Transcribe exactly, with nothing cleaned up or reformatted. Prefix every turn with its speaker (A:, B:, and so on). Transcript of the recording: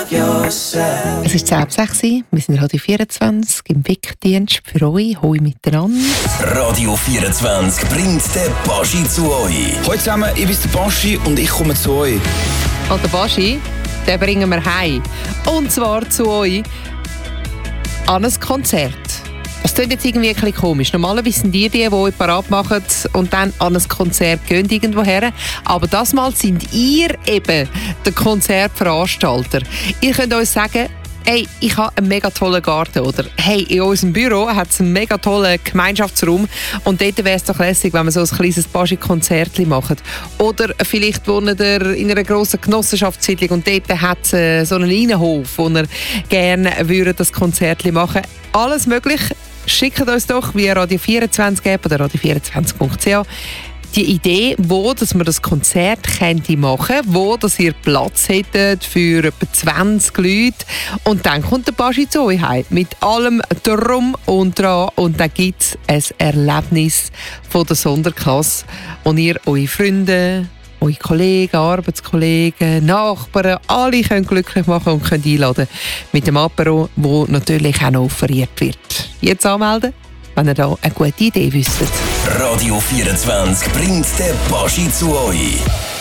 A: Es ist zehn ab sechs, wir sind Radio vierundzwanzig im Wegdienst für euch. Hoi miteinander.
B: Radio vierundzwanzig bringt den Baschi zu euch.
C: Hallo zusammen, ich bin der Baschi und ich komme zu euch.
A: Und den Baschi, den bringen wir heim. Und zwar zu euch an ein Konzert. Das klingt jetzt irgendwie ein bisschen komisch. Normalerweise sind die, die, die euch parat machen und dann an ein Konzert gehen irgendwo her. Aber das Mal sind ihr eben der Konzertveranstalter. Ihr könnt uns sagen, hey, ich habe einen mega tollen Garten. Oder hey, in unserem Büro hat es einen mega tollen Gemeinschaftsraum. Und dort wäre es doch lässig, wenn wir so ein kleines Baschi-Konzert machen. Oder vielleicht wohnt ihr in einer grossen Genossenschaftssiedlung und dort hat es äh, so einen Innenhof, wo ihr gerne würde das Konzert machen. Alles möglich. Schickt uns doch via Radio vierundzwanzig App oder radio vierundzwanzig punkt c h die Idee, wo dass wir das Konzert könnte machen, wo dass ihr Platz hättet für etwa zwanzig Leute. Und dann kommt der Baschi zu euch heim mit allem Drum und Dran. Und dann gibt es ein Erlebnis von der Sonderklasse, wo ihr eure Freunde, eure Kollegen, Arbeitskollegen, Nachbarn, alle können glücklich machen und können einladen mit dem Apero, wo natürlich auch noch offeriert wird. Jetzt anmelden, wenn ihr da eine gute Idee wüsstet.
B: Radio vierundzwanzig bringt den Baschi zu euch.